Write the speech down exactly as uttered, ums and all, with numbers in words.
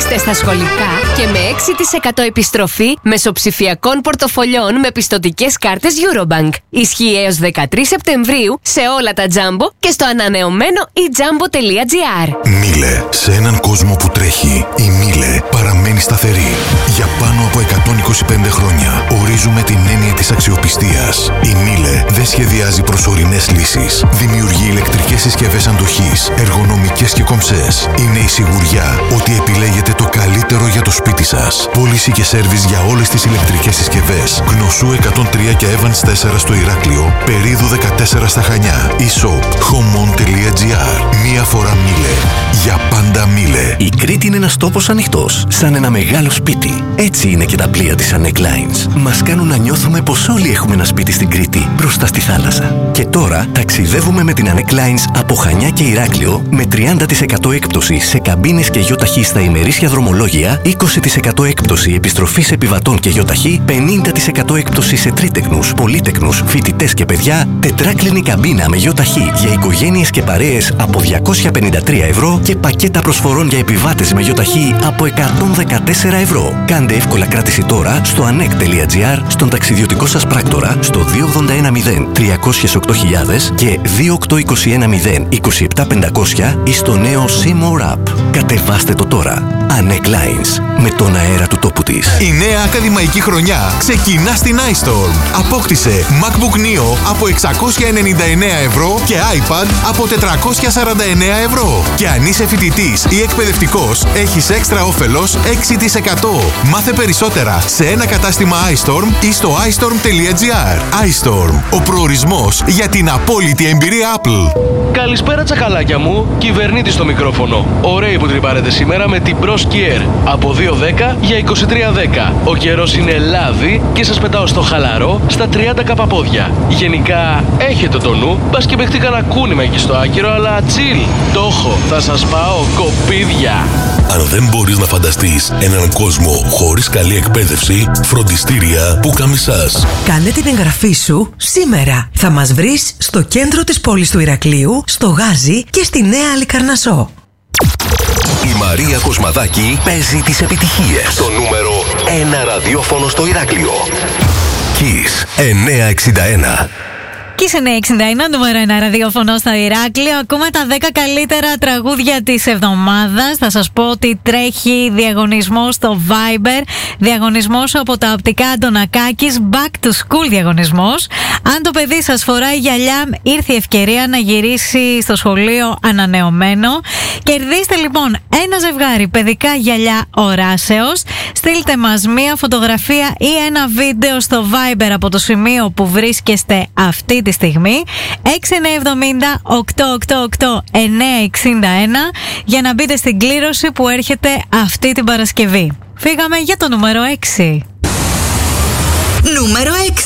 Παίξτε στα σχολικά και με έξι τοις εκατό επιστροφή μεσοψηφιακών πορτοφολιών με πιστωτικές κάρτες Eurobank. Ισχύει έως δεκατρείς Σεπτεμβρίου σε όλα τα Jumbo και στο ανανεωμένο e jumbo τελεία gr. Μίλε. Σε έναν κόσμο που τρέχει, η Μίλε παραμένει σταθερή. Για πάνω από εκατόν είκοσι πέντε χρόνια ορίζουμε την έννοια της αξιοπιστίας. Η Μίλε δεν σχεδιάζει προσωρινές λύσεις. Δημιουργεί ηλεκτρικές συσκευές αντοχής, εργονομικές και κομψές. Είναι η σιγουριά ότι επιλέγετε το καλύτερο για το σπίτι σας. Πώληση και σέρβις για όλες τις ηλεκτρικές συσκευές. Γνωσού εκατόν τρία και Evans τέσσερα στο Ηράκλειο, Περίδου δεκατέσσερα στα Χανιά. e-shop homon τελεία gr. Μία φορά Μίλε. Για πάντα Μίλε. Η Κρήτη είναι ένας τόπος ανοιχτός, σαν ένα μεγάλο σπίτι. Έτσι είναι και τα πλοία της Anek Lines. Μας κάνουν να νιώθουμε πως όλοι έχουμε ένα σπίτι στην Κρήτη, μπροστά στη θάλασσα. Και τώρα ταξιδεύουμε με την Anek Lines από Χανιά και Ηράκλειο με τριάντα τοις εκατό έκπτωση σε καμπίνες και γιοταχή στα ημερήσια δρομολόγια, είκοσι τοις εκατό έκπτωση επιστροφής επιβατών και γιοταχή, πενήντα τοις εκατό έκπτωση σε τρίτεκνους, πολύτεκνους, φοιτητές και παιδιά, τετράκλινη καμπίνα με γιοταχή για οικογένειες και παρέες από διακόσια πενήντα τρία ευρώ και πακέτα προσφορών για επιβάτες με γιοταχή από εκατόν δεκατέσσερα ευρώ. Κάντε εύκολα κράτηση τώρα στο anek τελεία gr, στον ταξιδιωτικό σας πράκτορα, στο δύο ογδόντα ένα μηδέν τριακόσια οκτώ χιλιάδες και δύο οκτώ είκοσι ένα μηδέν είκοσι επτά πεντακόσια ή στο νέο Seymour App. Κατεβάστε το τώρα. Anek Lines. Με τον αέρα του τόπου της. Η νέα ακαδημαϊκή χρονιά ξεκινά στην iStorm. Απόκτησε MacBook Neo από εξακόσια ενενήντα εννέα ευρώ και iPad από τετρακόσια σαράντα εννέα ευρώ. Και αν είσαι φοιτητής ή εκπαιδευτικός, έχεις έξτρα όφελος έξι τοις εκατό. Μάθε περισσότερα σε ένα κατάστημα iStorm ή στο i storm τελεία gr. iStorm. Ο προορισμός για την απόλυτη εμπειρία Apple. Καλησπέρα τσακαλάκια μου, κυβερνήτης στο μικρόφωνο. Ωραίοι που τρυπάρετε σήμερα με την Pro Skier. Από δύο δέκα για είκοσι τρία δέκα. Ο καιρός είναι λάδι και σας πετάω στο χαλαρό στα τριάντα καπαπόδια. Γενικά έχετε το νου, μπας και παιχτεί κανένα κούνημα εκεί στο άκυρο, αλλά chill. Το έχω, θα σας πάω κοπίδια. Αν δεν μπορείς να φανταστείς έναν κόσμο χωρίς καλή εκπαίδευση, φροντιστήρια Πουκαμισάς. Κάνε την εγγραφή σου σήμερα. Θα μας βρεις στο κέντρο της πόλης του Ηρακλείου, στο Γάζι και στη Νέα Αλικαρνασσό. Η Μαρία Κοσμαδάκη παίζει τις επιτυχίες. Το νούμερο ένα ραδιόφωνο στο Ηράκλειο. Kiss εννιακόσια εξήντα ένα. Kiss εννιακόσια εξήντα ένα, νούμερο ένα ραδιόφωνο στο Ηράκλειο. Ακούμε τα δέκα καλύτερα τραγούδια της εβδομάδας. Θα σας πω ότι τρέχει διαγωνισμός στο Viber. Διαγωνισμός από τα οπτικά Αντωνακάκης. Back to school διαγωνισμός. Αν το παιδί σας φοράει γυαλιά, ήρθε η ευκαιρία να γυρίσει στο σχολείο ανανεωμένο. Κερδίστε λοιπόν ένα ζευγάρι παιδικά γυαλιά οράσεως. Στείλτε μας μία φωτογραφία ή ένα βίντεο στο Viber από το σημείο που βρίσκεστε αυτή τη στιγμή. έξι εννιά εβδομήντα οκτώ οκτώ οκτώ εννιακόσια εξήντα ένα για να μπείτε στην κλήρωση που έρχεται αυτή την Παρασκευή. Φύγαμε για το νούμερο έξι. Νούμερο έξι.